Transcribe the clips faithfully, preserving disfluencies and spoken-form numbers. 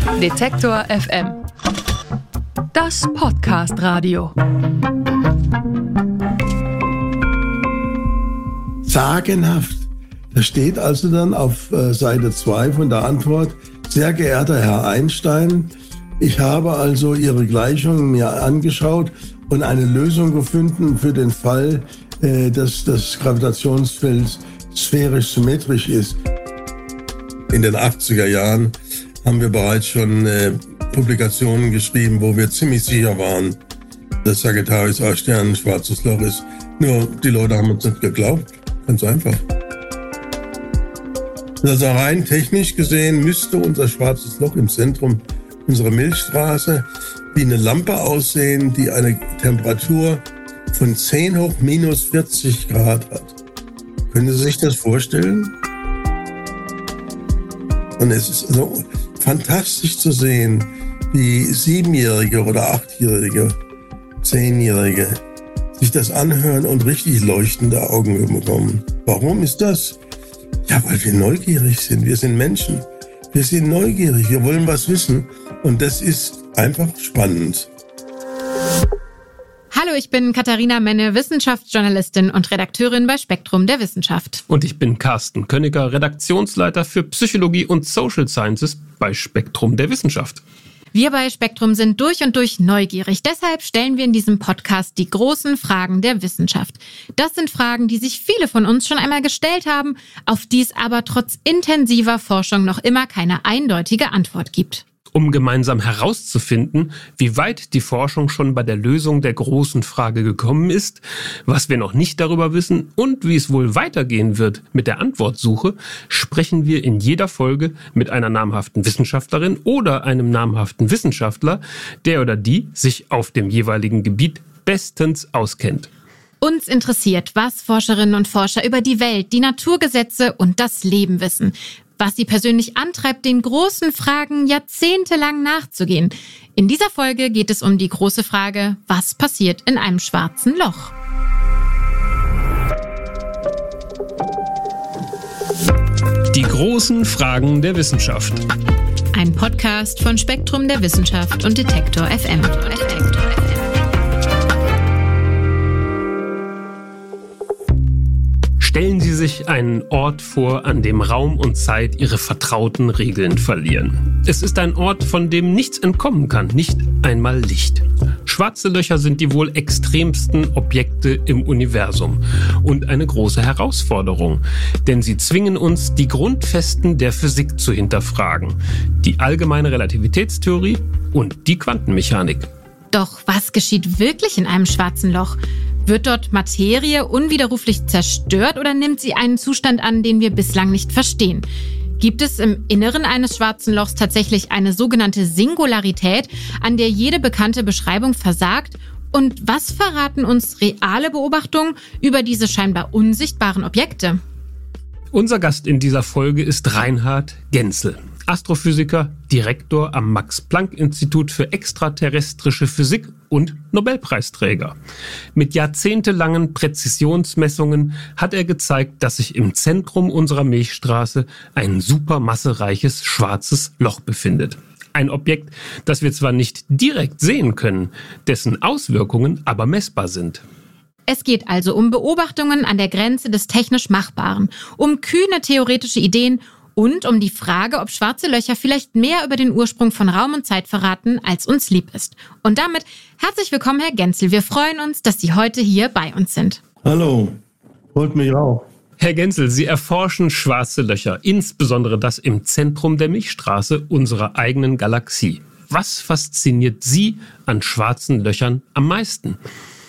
Detektor F M. Das Podcast-Radio. Sagenhaft. Da steht also dann auf äh, Seite zwei von der Antwort: Sehr geehrter Herr Einstein, ich habe also Ihre Gleichungen mir angeschaut und eine Lösung gefunden für den Fall, äh, dass das Gravitationsfeld sphärisch symmetrisch ist. In den achtziger Jahren haben wir bereits schon äh, Publikationen geschrieben, wo wir ziemlich sicher waren, dass Sagittarius A-Stern ein schwarzes Loch ist. Nur die Leute haben uns nicht geglaubt. Ganz einfach. Also rein technisch gesehen müsste unser schwarzes Loch im Zentrum unserer Milchstraße wie eine Lampe aussehen, die eine Temperatur von zehn hoch minus vierzig Grad hat. Können Sie sich das vorstellen? Und es ist so fantastisch zu sehen, wie Siebenjährige oder Achtjährige, Zehnjährige sich das anhören und richtig leuchtende Augen bekommen. Warum ist das? Ja, weil wir neugierig sind. Wir sind Menschen. Wir sind neugierig. Wir wollen was wissen. Und das ist einfach spannend. Hallo, ich bin Katharina Menne, Wissenschaftsjournalistin und Redakteurin bei Spektrum der Wissenschaft. Und ich bin Carsten Königer, Redaktionsleiter für Psychologie und Social Sciences bei Spektrum der Wissenschaft. Wir bei Spektrum sind durch und durch neugierig. Deshalb stellen wir in diesem Podcast die großen Fragen der Wissenschaft. Das sind Fragen, die sich viele von uns schon einmal gestellt haben, auf die es aber trotz intensiver Forschung noch immer keine eindeutige Antwort gibt. Um gemeinsam herauszufinden, wie weit die Forschung schon bei der Lösung der großen Frage gekommen ist, was wir noch nicht darüber wissen und wie es wohl weitergehen wird mit der Antwortsuche, sprechen wir in jeder Folge mit einer namhaften Wissenschaftlerin oder einem namhaften Wissenschaftler, der oder die sich auf dem jeweiligen Gebiet bestens auskennt. Uns interessiert, was Forscherinnen und Forscher über die Welt, die Naturgesetze und das Leben wissen. Was sie persönlich antreibt, den großen Fragen jahrzehntelang nachzugehen. In dieser Folge geht es um die große Frage, was passiert in einem schwarzen Loch? Die großen Fragen der Wissenschaft. Ein Podcast von Spektrum der Wissenschaft und Detektor F M. Detektor F M. Stellen Sie sich einen Ort vor, an dem Raum und Zeit ihre vertrauten Regeln verlieren. Es ist ein Ort, von dem nichts entkommen kann, nicht einmal Licht. Schwarze Löcher sind die wohl extremsten Objekte im Universum und eine große Herausforderung, denn sie zwingen uns, die Grundfesten der Physik zu hinterfragen, die allgemeine Relativitätstheorie und die Quantenmechanik. Doch was geschieht wirklich in einem schwarzen Loch? Wird dort Materie unwiderruflich zerstört oder nimmt sie einen Zustand an, den wir bislang nicht verstehen? Gibt es im Inneren eines schwarzen Lochs tatsächlich eine sogenannte Singularität, an der jede bekannte Beschreibung versagt? Und was verraten uns reale Beobachtungen über diese scheinbar unsichtbaren Objekte? Unser Gast in dieser Folge ist Reinhard Genzel, Astrophysiker, Direktor am Max-Planck-Institut für extraterrestrische Physik und Nobelpreisträger. Mit jahrzehntelangen Präzisionsmessungen hat er gezeigt, dass sich im Zentrum unserer Milchstraße ein supermassereiches schwarzes Loch befindet. Ein Objekt, das wir zwar nicht direkt sehen können, dessen Auswirkungen aber messbar sind. Es geht also um Beobachtungen an der Grenze des technisch Machbaren, um kühne theoretische Ideen und um die Frage, ob schwarze Löcher vielleicht mehr über den Ursprung von Raum und Zeit verraten, als uns lieb ist. Und damit herzlich willkommen, Herr Genzel. Wir freuen uns, dass Sie heute hier bei uns sind. Hallo, freut mich auch. Herr Genzel, Sie erforschen schwarze Löcher, insbesondere das im Zentrum der Milchstraße unserer eigenen Galaxie. Was fasziniert Sie an schwarzen Löchern am meisten?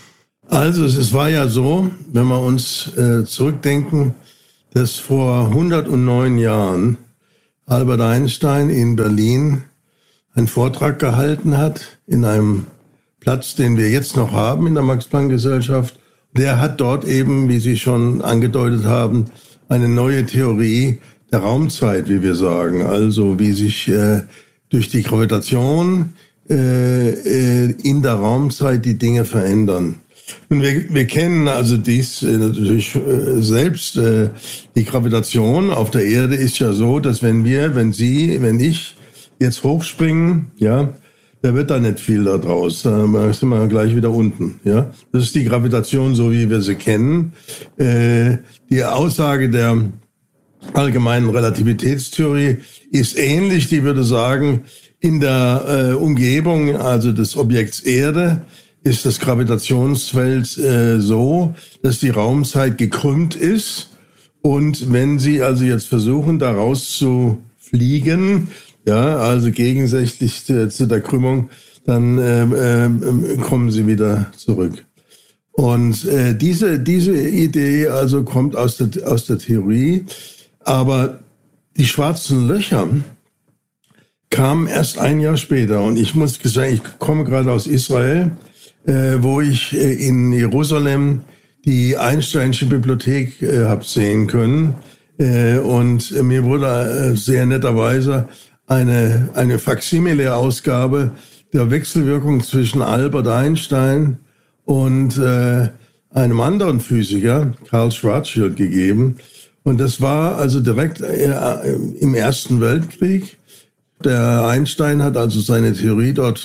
Also es war ja so, wenn wir uns äh, zurückdenken, dass vor hundertneun Jahren Albert Einstein in Berlin einen Vortrag gehalten hat, in einem Platz, den wir jetzt noch haben in der Max-Planck-Gesellschaft. Der hat dort eben, wie Sie schon angedeutet haben, eine neue Theorie der Raumzeit, wie wir sagen. Also wie sich äh, durch die Gravitation äh, äh, in der Raumzeit die Dinge verändern. Und wir, wir kennen also dies äh, natürlich äh, selbst. Äh, die Gravitation auf der Erde ist ja so, dass wenn wir, wenn Sie, wenn ich jetzt hochspringen, ja, da wird da nicht viel da draus. Da sind wir gleich wieder unten. Ja, das ist die Gravitation, so wie wir sie kennen. Äh, die Aussage der allgemeinen Relativitätstheorie ist ähnlich. Die würde sagen, in der äh, Umgebung, also des Objekts Erde, ist das Gravitationsfeld äh, so, dass die Raumzeit gekrümmt ist. Und wenn Sie also jetzt versuchen, da rauszufliegen, ja, also gegensätzlich zu, zu der Krümmung, dann äh, äh, kommen Sie wieder zurück. Und äh, diese diese Idee also kommt aus der aus der Theorie, aber die schwarzen Löcher kamen erst ein Jahr später. Und ich muss sagen, ich komme gerade aus Israel, äh, wo ich äh, in Jerusalem die Einsteinsche Bibliothek äh, habe sehen können. Äh, und äh, mir wurde äh, sehr netterweise eine, eine Faksimile-Ausgabe der Wechselwirkung zwischen Albert Einstein und äh, einem anderen Physiker, Karl Schwarzschild, gegeben. Und das war also direkt äh, im Ersten Weltkrieg. Der Einstein hat also seine Theorie dort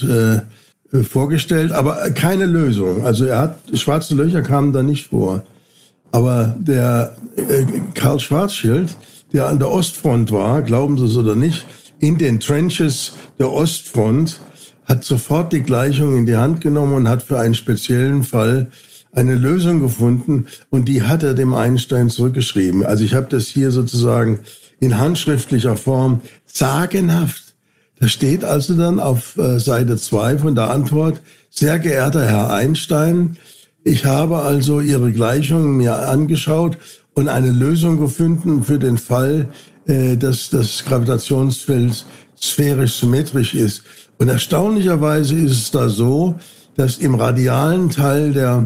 äh, vorgestellt, aber keine Lösung. Also er hat, schwarze Löcher kamen da nicht vor. Aber der äh, Karl Schwarzschild, der an der Ostfront war, glauben Sie es oder nicht, in den Trenches der Ostfront, hat sofort die Gleichung in die Hand genommen und hat für einen speziellen Fall eine Lösung gefunden. Und die hat er dem Einstein zurückgeschrieben. Also ich habe das hier sozusagen in handschriftlicher Form sagenhaft. Da steht also dann auf äh, Seite zwei von der Antwort: Sehr geehrter Herr Einstein, ich habe also Ihre Gleichungen mir angeschaut und eine Lösung gefunden für den Fall, äh, dass das Gravitationsfeld sphärisch symmetrisch ist. Und erstaunlicherweise ist es da so, dass im radialen Teil der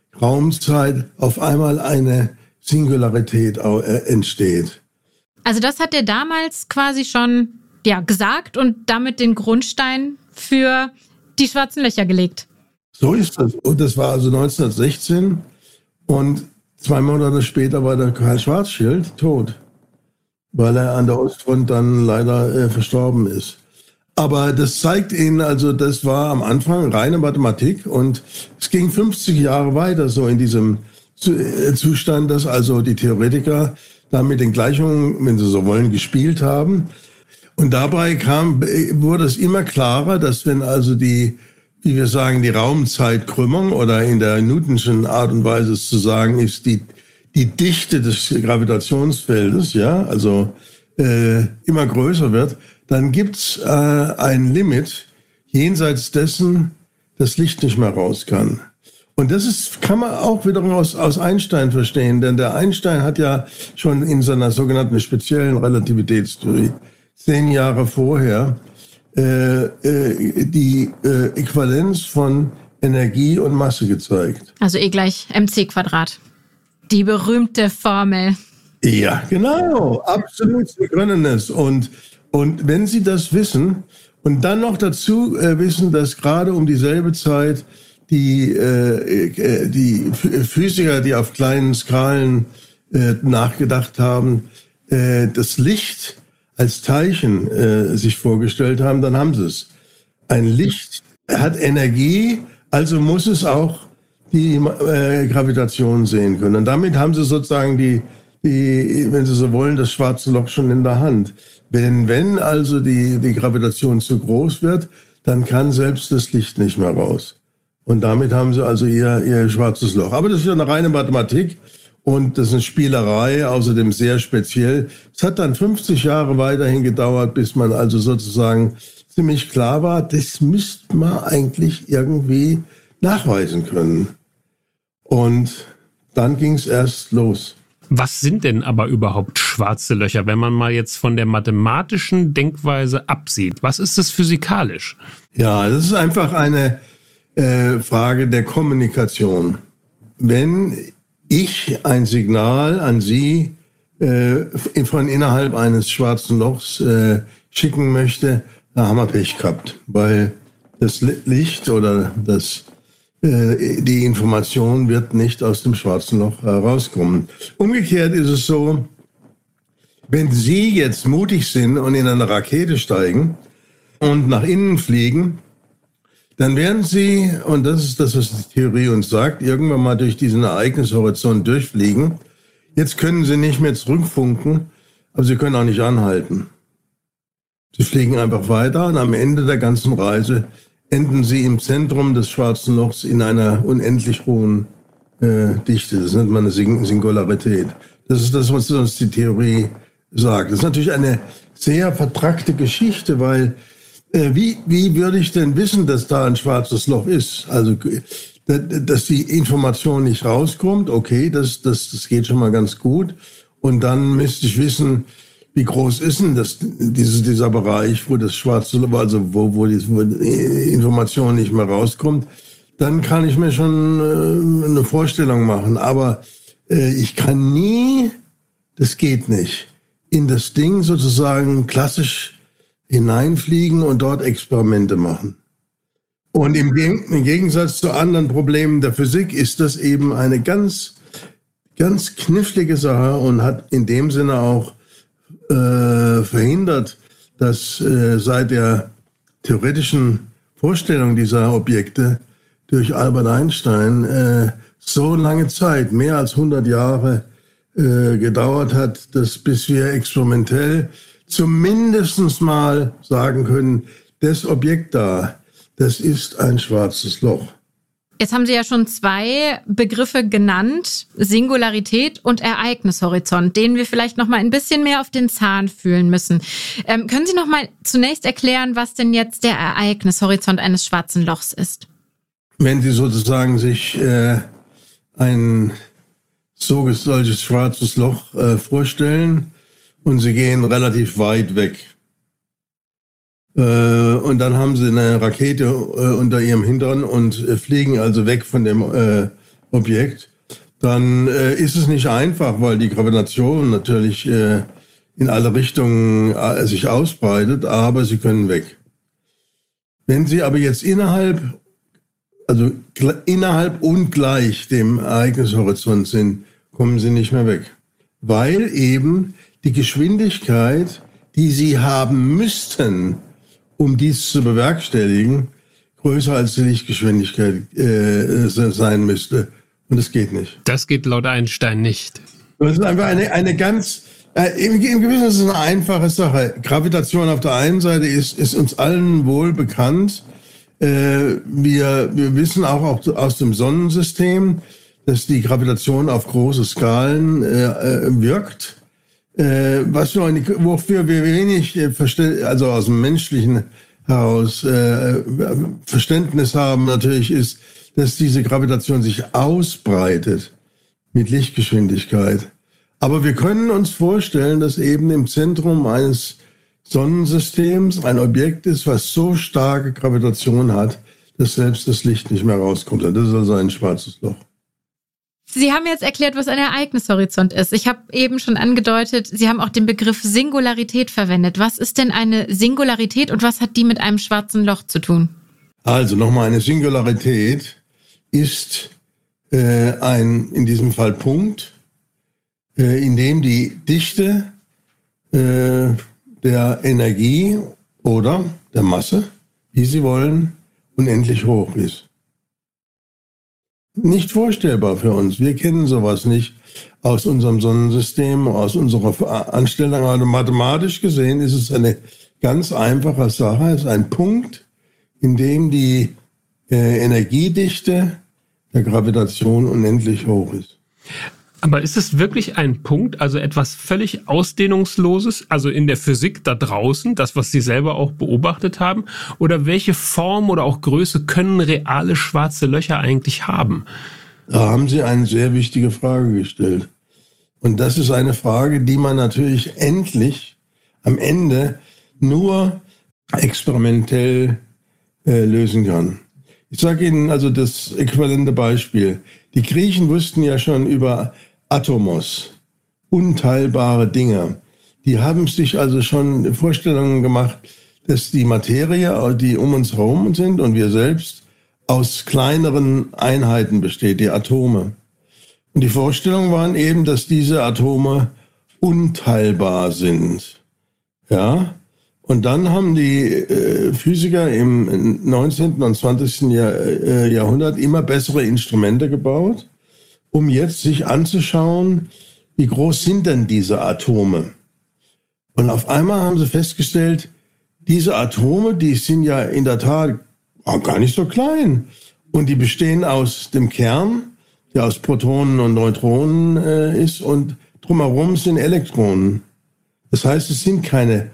Raumzeit auf einmal eine Singularität entsteht. Also das hat er damals quasi schon ja, gesagt und damit den Grundstein für die schwarzen Löcher gelegt. So ist das. Und das war also neunzehnhundertsechzehn und zwei Monate später war der Karl Schwarzschild tot, weil er an der Ostfront dann leider äh, verstorben ist. Aber das zeigt Ihnen, also das war am Anfang reine Mathematik und es ging fünfzig Jahre weiter so in diesem Zustand, dass also die Theoretiker da mit den Gleichungen, wenn Sie so wollen, gespielt haben. Und dabei kam, wurde es immer klarer, dass wenn also die, wie wir sagen, die Raumzeitkrümmung oder in der Newtonschen Art und Weise es zu sagen ist, die, die Dichte des Gravitationsfeldes, ja, also äh, immer größer wird, dann gibt's äh, ein Limit, jenseits dessen das Licht nicht mehr raus kann. Und das ist, kann man auch wiederum aus, aus Einstein verstehen, denn der Einstein hat ja schon in seiner sogenannten speziellen Relativitätstheorie zehn Jahre vorher äh, äh, die äh, Äquivalenz von Energie und Masse gezeigt. Also E gleich mc Quadrat. Die berühmte Formel. Ja, genau, absolut, Sie können es. Und Und wenn Sie das wissen und dann noch dazu äh, wissen, dass gerade um dieselbe Zeit die, äh, die Physiker, die auf kleinen Skalen äh, nachgedacht haben, äh, das Licht als Teilchen äh, sich vorgestellt haben, dann haben Sie es. Ein Licht hat Energie, also muss es auch die äh, Gravitation sehen können. Und damit haben Sie sozusagen die, die, wenn Sie so wollen, das schwarze Loch schon in der Hand. Wenn, wenn also die, die Gravitation zu groß wird, dann kann selbst das Licht nicht mehr raus. Und damit haben sie also ihr, ihr schwarzes Loch. Aber das ist ja eine reine Mathematik und das ist eine Spielerei, außerdem sehr speziell. Es hat dann fünfzig Jahre weiterhin gedauert, bis man also sozusagen ziemlich klar war, das müsste man eigentlich irgendwie nachweisen können. Und dann ging es erst los. Was sind denn aber überhaupt schwarze Löcher, wenn man mal jetzt von der mathematischen Denkweise absieht? Was ist das physikalisch? Ja, das ist einfach eine äh, Frage der Kommunikation. Wenn ich ein Signal an Sie äh, von innerhalb eines schwarzen Lochs äh, schicken möchte, da haben wir Pech gehabt, weil das Licht oder das die Information wird nicht aus dem schwarzen Loch herauskommen. Umgekehrt ist es so, wenn Sie jetzt mutig sind und in eine Rakete steigen und nach innen fliegen, dann werden sie, und das ist das, was die Theorie uns sagt, irgendwann mal durch diesen Ereignishorizont durchfliegen. Jetzt können sie nicht mehr zurückfunken, aber sie können auch nicht anhalten. Sie fliegen einfach weiter und am Ende der ganzen Reise enden sie im Zentrum des Schwarzen Lochs in einer unendlich hohen äh, Dichte. Das nennt man eine Sing- Singularität. Das ist das, was uns die Theorie sagt. Das ist natürlich eine sehr vertrackte Geschichte, weil äh, wie, wie würde ich denn wissen, dass da ein schwarzes Loch ist? Also, dass die Information nicht rauskommt, okay, das, das, das geht schon mal ganz gut. Und dann müsste ich wissen, wie groß ist denn das, dieses, dieser Bereich, wo das schwarze Loch, also wo, wo die, wo die Information nicht mehr rauskommt. Dann kann ich mir schon äh, eine Vorstellung machen. Aber äh, ich kann nie, das geht nicht, in das Ding sozusagen klassisch hineinfliegen und dort Experimente machen. Und im, Geg- im Gegensatz zu anderen Problemen der Physik ist das eben eine ganz, ganz knifflige Sache und hat in dem Sinne auch äh, verhindert, dass äh, seit der theoretischen Vorstellung dieser Objekte durch Albert Einstein äh, so lange Zeit, mehr als hundert Jahre, äh, gedauert hat, dass bis wir experimentell zumindest mal sagen können, das Objekt da, das ist ein schwarzes Loch. Jetzt haben Sie ja schon zwei Begriffe genannt, Singularität und Ereignishorizont, denen wir vielleicht noch mal ein bisschen mehr auf den Zahn fühlen müssen. Ähm, können Sie noch mal zunächst erklären, was denn jetzt der Ereignishorizont eines schwarzen Lochs ist? Wenn Sie sozusagen sich äh, ein so solches schwarzes Loch äh, vorstellen und Sie gehen relativ weit weg, und dann haben sie eine Rakete äh, unter ihrem Hintern und äh, fliegen also weg von dem äh, Objekt, dann äh, ist es nicht einfach, weil die Gravitation natürlich äh, in alle Richtungen äh, sich ausbreitet, aber sie können weg. Wenn sie aber jetzt innerhalb, also gl- innerhalb und gleich dem Ereignishorizont sind, kommen sie nicht mehr weg. Weil eben die Geschwindigkeit, die sie haben müssten, um dies zu bewerkstelligen, größer als die Lichtgeschwindigkeit äh, sein müsste. Und es geht nicht. Das geht laut Einstein nicht. Das ist einfach eine, eine ganz, äh, im, im Gewissen ist es eine einfache Sache. Gravitation auf der einen Seite ist, ist uns allen wohl bekannt. Äh, wir, wir wissen auch, auch aus dem Sonnensystem, dass die Gravitation auf große Skalen äh, wirkt. Äh, was wir, wofür wir wenig äh, Verste- also aus dem Menschlichen heraus äh, Verständnis haben natürlich ist, dass diese Gravitation sich ausbreitet mit Lichtgeschwindigkeit. Aber wir können uns vorstellen, dass eben im Zentrum eines Sonnensystems ein Objekt ist, was so starke Gravitation hat, dass selbst das Licht nicht mehr rauskommt. Das ist also ein schwarzes Loch. Sie haben jetzt erklärt, was ein Ereignishorizont ist. Ich habe eben schon angedeutet, Sie haben auch den Begriff Singularität verwendet. Was ist denn eine Singularität und was hat die mit einem schwarzen Loch zu tun? Also nochmal, eine Singularität ist äh, ein, in diesem Fall Punkt, äh, in dem die Dichte äh, der Energie oder der Masse, wie Sie wollen, unendlich hoch ist. Nicht vorstellbar für uns. Wir kennen sowas nicht aus unserem Sonnensystem, aus unserer Anstellung. Aber mathematisch gesehen ist es eine ganz einfache Sache. Es ist ein Punkt, in dem die äh, Energiedichte der Gravitation unendlich hoch ist. Aber ist es wirklich ein Punkt, also etwas völlig Ausdehnungsloses, also in der Physik da draußen, das, was Sie selber auch beobachtet haben? Oder welche Form oder auch Größe können reale schwarze Löcher eigentlich haben? Da haben Sie eine sehr wichtige Frage gestellt. Und das ist eine Frage, die man natürlich endlich am Ende nur experimentell äh, lösen kann. Ich sage Ihnen also das äquivalente Beispiel. Die Griechen wussten ja schon über Atomos, unteilbare Dinge. Die haben sich also schon Vorstellungen gemacht, dass die Materie, die um uns herum sind und wir selbst, aus kleineren Einheiten besteht, die Atome. Und die Vorstellungen waren eben, dass diese Atome unteilbar sind. Ja? Und dann haben die äh, Physiker im neunzehnten und zwanzigsten Jahr, äh, Jahrhundert immer bessere Instrumente gebaut, um jetzt sich anzuschauen, wie groß sind denn diese Atome? Und auf einmal haben sie festgestellt, diese Atome, die sind ja in der Tat auch gar nicht so klein. Und die bestehen aus dem Kern, der aus Protonen und Neutronen äh, ist, und drumherum sind Elektronen. Das heißt, es sind keine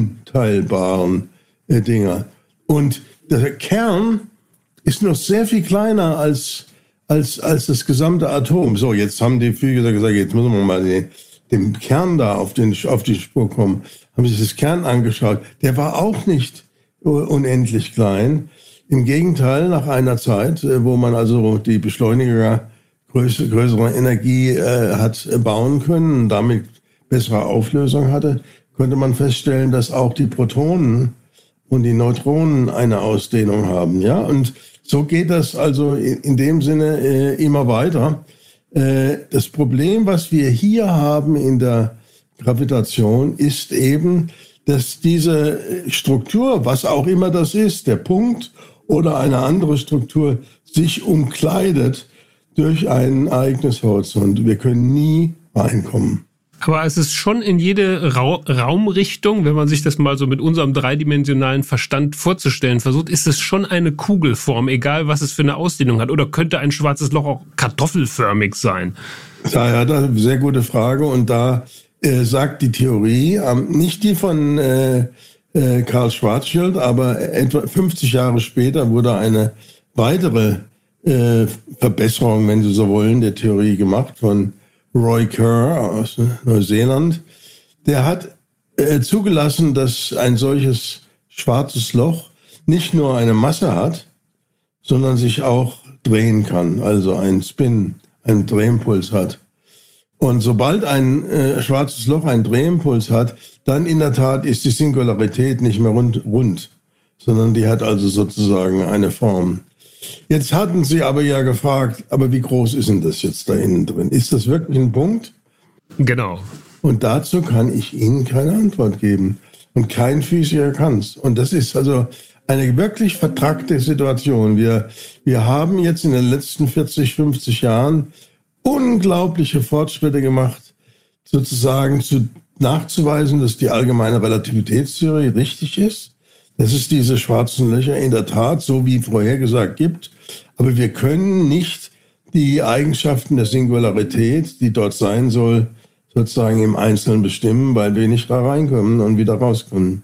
unteilbaren äh, Dinger. Und der Kern ist noch sehr viel kleiner als, als, als das gesamte Atom. So, jetzt haben die Physiker gesagt, jetzt müssen wir mal den, den Kern da auf, den, auf die Spur kommen. Haben sich das Kern angeschaut. Der war auch nicht unendlich klein. Im Gegenteil, nach einer Zeit, wo man also die Beschleuniger größere, größere Energie äh, hat bauen können und damit bessere Auflösung hatte, konnte man feststellen, dass auch die Protonen und die Neutronen eine Ausdehnung haben. Ja, und so geht das also in, in dem Sinne äh, immer weiter. Äh, das Problem, was wir hier haben in der Gravitation, ist eben, dass diese Struktur, was auch immer das ist, der Punkt oder eine andere Struktur, sich umkleidet durch einen Ereignishorizont. Wir können nie reinkommen. Aber es ist schon in jede Ra- Raumrichtung, wenn man sich das mal so mit unserem dreidimensionalen Verstand vorzustellen versucht, ist es schon eine Kugelform, egal was es für eine Ausdehnung hat. Oder könnte ein schwarzes Loch auch kartoffelförmig sein? Ja, ja, das ist eine sehr gute Frage. Und da äh, sagt die Theorie, äh, nicht die von äh, äh, Karl Schwarzschild, aber etwa fünfzig Jahre später wurde eine weitere äh, Verbesserung, wenn Sie so wollen, der Theorie gemacht von Roy Kerr aus Neuseeland. Der hat äh, zugelassen, dass ein solches schwarzes Loch nicht nur eine Masse hat, sondern sich auch drehen kann, also einen Spin, einen Drehimpuls hat. Und sobald ein äh, schwarzes Loch einen Drehimpuls hat, dann in der Tat ist die Singularität nicht mehr rund, rund, sondern die hat also sozusagen eine Form. Jetzt hatten Sie aber ja gefragt, aber wie groß ist denn das jetzt da innen drin? Ist das wirklich ein Punkt? Genau. Und dazu kann ich Ihnen keine Antwort geben. Und kein Physiker kann es. Und das ist also eine wirklich vertrackte Situation. Wir, wir haben jetzt in den letzten vierzig, fünfzig Jahren unglaubliche Fortschritte gemacht, sozusagen zu, nachzuweisen, dass die allgemeine Relativitätstheorie richtig ist. Dass es diese schwarzen Löcher in der Tat, so wie vorhergesagt, gibt. Aber wir können nicht die Eigenschaften der Singularität, die dort sein soll, sozusagen im Einzelnen bestimmen, weil wir nicht da reinkommen und wieder rauskommen.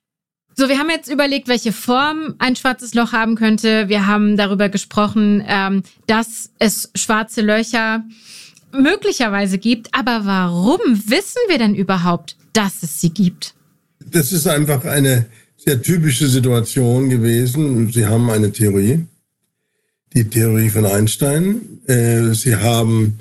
So, wir haben jetzt überlegt, welche Form ein schwarzes Loch haben könnte. Wir haben darüber gesprochen, ähm, dass es schwarze Löcher möglicherweise gibt. Aber warum wissen wir denn überhaupt, dass es sie gibt? Das ist einfach eine sehr typische Situation gewesen. Sie haben eine Theorie, die Theorie von Einstein. Sie haben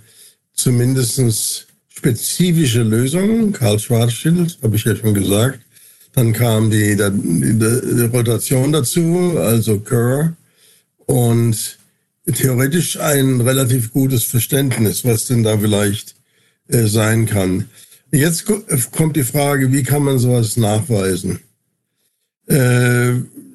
zumindest spezifische Lösungen, Karl Schwarzschild, habe ich ja schon gesagt. Dann kam die, die, die Rotation dazu, also Kerr. Und theoretisch ein relativ gutes Verständnis, was denn da vielleicht äh, sein kann. Jetzt kommt die Frage, wie kann man sowas nachweisen? Äh,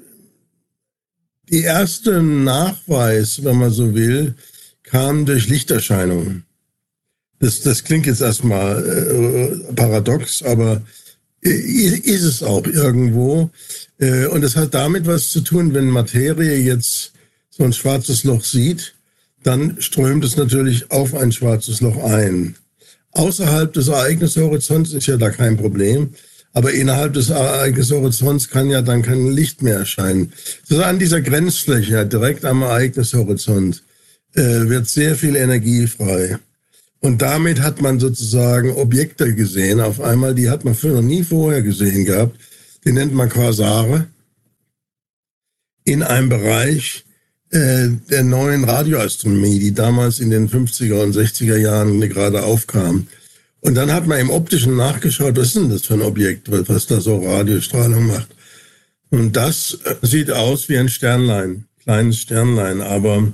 die erste Nachweis, wenn man so will, kam durch Lichterscheinungen. Das, das klingt jetzt erstmal äh, paradox, aber äh, ist es auch irgendwo. Äh, und das hat damit was zu tun, wenn Materie jetzt so ein schwarzes Loch sieht, dann strömt es natürlich auf ein schwarzes Loch ein. Außerhalb des Ereignishorizonts ist ja da kein Problem. Aber innerhalb des Ereignishorizonts kann ja dann kein Licht mehr erscheinen. So an dieser Grenzfläche, direkt am Ereignishorizont, äh, wird sehr viel Energie frei. Und damit hat man sozusagen Objekte gesehen, auf einmal, die hat man früher noch nie vorher gesehen gehabt. Die nennt man Quasare. In einem Bereich äh, der neuen Radioastronomie, die damals in den fünfziger und sechziger Jahren gerade aufkam. Und dann hat man im Optischen nachgeschaut, was ist denn das für ein Objekt, was da so Radiostrahlung macht. Und das sieht aus wie ein Sternlein, kleines Sternlein. Aber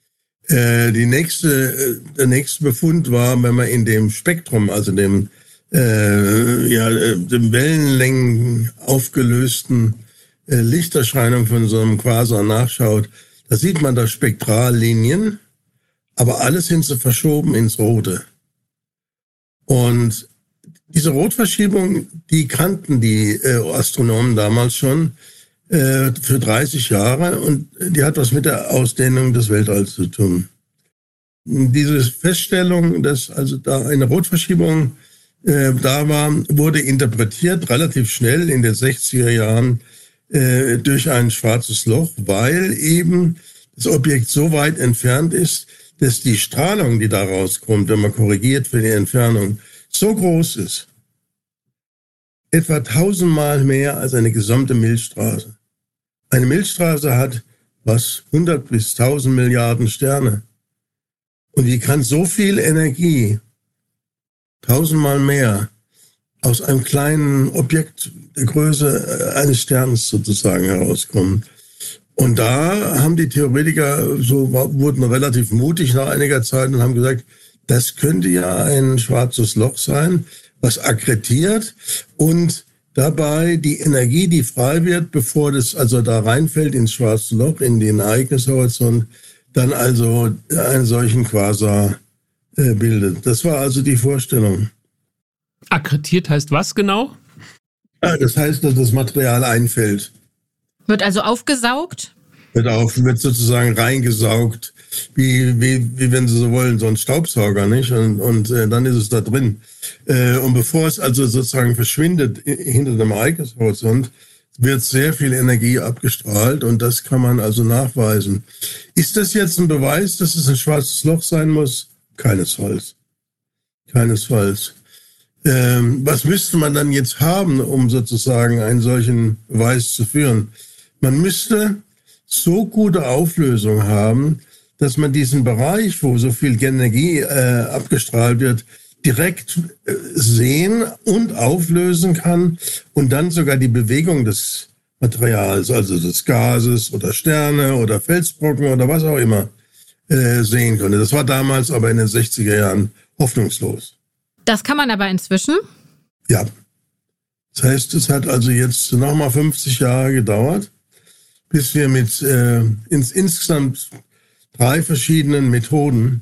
äh, die nächste, der nächste Befund war, wenn man in dem Spektrum, also dem äh, ja, den Wellenlängen aufgelösten äh, Lichterscheinung von so einem Quasar nachschaut, da sieht man da Spektrallinien, aber alles sind sie verschoben ins Rote. Und diese Rotverschiebung, die kannten die äh, Astronomen damals schon äh, für dreißig Jahre und die hat was mit der Ausdehnung des Weltalls zu tun. Diese Feststellung, dass also da eine Rotverschiebung äh, da war, wurde interpretiert relativ schnell in den sechziger Jahren äh, durch ein schwarzes Loch, weil eben das Objekt so weit entfernt ist, dass die Strahlung, die da rauskommt, wenn man korrigiert für die Entfernung, so groß ist. Etwa tausendmal mehr als eine gesamte Milchstraße. Eine Milchstraße hat was hundert bis tausend Milliarden Sterne. Und die kann so viel Energie, tausendmal mehr, aus einem kleinen Objekt der Größe eines Sterns sozusagen herauskommen. Und da haben die Theoretiker, so wurden relativ mutig nach einiger Zeit und haben gesagt, das könnte ja ein schwarzes Loch sein, was akkretiert und dabei die Energie, die frei wird, bevor das also da reinfällt ins schwarze Loch, in den Ereignishorizont, dann also einen solchen Quasar äh, bildet. Das war also die Vorstellung. Akkretiert heißt was genau? Ja, das heißt, dass das Material einfällt. Wird also aufgesaugt? Wird, auf, wird sozusagen reingesaugt, wie, wie, wie wenn Sie so wollen, so ein Staubsauger, nicht? Und, und äh, dann ist es da drin. Äh, und bevor es also sozusagen verschwindet hinter dem Ereignishorizont, wird sehr viel Energie abgestrahlt und das kann man also nachweisen. Ist das jetzt ein Beweis, dass es ein schwarzes Loch sein muss? Keinesfalls. Keinesfalls. Ähm, was müsste man dann jetzt haben, um sozusagen einen solchen Beweis zu führen? Man müsste so gute Auflösung haben, dass man diesen Bereich, wo so viel Energie äh, abgestrahlt wird, direkt äh, sehen und auflösen kann und dann sogar die Bewegung des Materials, also des Gases oder Sterne oder Felsbrocken oder was auch immer, äh, sehen konnte. Das war damals aber in den sechziger Jahren hoffnungslos. Das kann man aber inzwischen? Ja. Das heißt, es hat also jetzt nochmal fünfzig Jahre gedauert, bis wir mit äh, ins, insgesamt drei verschiedenen Methoden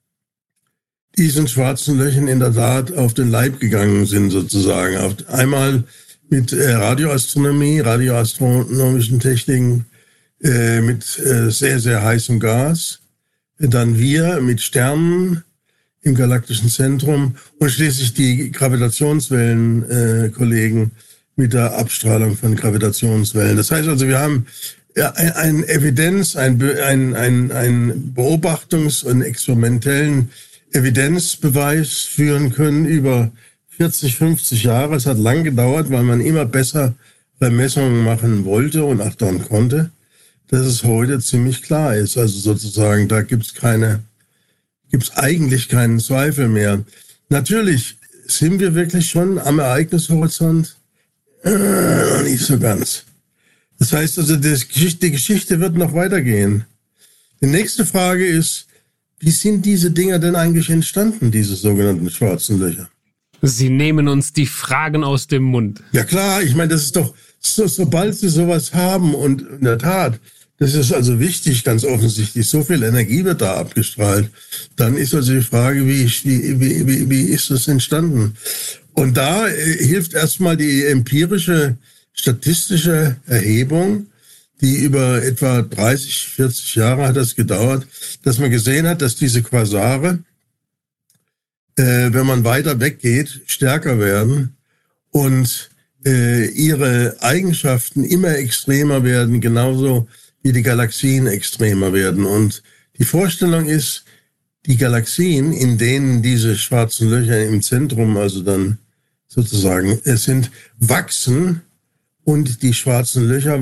diesen schwarzen Löchern in der Tat auf den Leib gegangen sind, sozusagen. Auf, einmal mit äh, Radioastronomie, radioastronomischen Techniken, äh, mit äh, sehr, sehr heißem Gas. Dann wir mit Sternen im galaktischen Zentrum und schließlich die Gravitationswellen-Kollegen äh, mit der Abstrahlung von Gravitationswellen. Das heißt also, wir haben ja, ein, ein Evidenz, ein, ein, ein, ein Beobachtungs- und experimentellen Evidenzbeweis führen können über vierzig, fünfzig Jahre. Es hat lang gedauert, weil man immer besser Messungen machen wollte und auch dann konnte, dass es heute ziemlich klar ist. Also sozusagen, da gibt's keine, gibt's eigentlich keinen Zweifel mehr. Natürlich sind wir wirklich schon am Ereignishorizont, äh, nicht so ganz. Das heißt also, die Geschichte wird noch weitergehen. Die nächste Frage ist, wie sind diese Dinger denn eigentlich entstanden, diese sogenannten schwarzen Löcher? Sie nehmen uns die Fragen aus dem Mund. Ja klar, ich meine, das ist doch, so, sobald Sie sowas haben und in der Tat, das ist also wichtig, ganz offensichtlich, so viel Energie wird da abgestrahlt, dann ist also die Frage, wie, wie, wie, wie, wie ist das entstanden? Und da äh, hilft erstmal die empirische statistische Erhebung, die über etwa dreißig, vierzig Jahre hat das gedauert, dass man gesehen hat, dass diese Quasare, äh, wenn man weiter weggeht, stärker werden und äh, ihre Eigenschaften immer extremer werden, genauso wie die Galaxien extremer werden. Und die Vorstellung ist, die Galaxien, in denen diese schwarzen Löcher im Zentrum, also dann sozusagen, es sind, wachsen und die schwarzen Löcher